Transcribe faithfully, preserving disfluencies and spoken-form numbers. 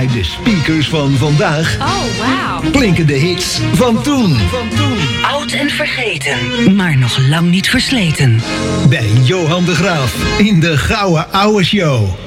Bij de speakers van vandaag. Oh, wauw. Klinken de hits van toen. Van toen. Oud en vergeten, maar nog lang niet versleten. Bij Johan de Graaf in de Gouden Ouwe Show.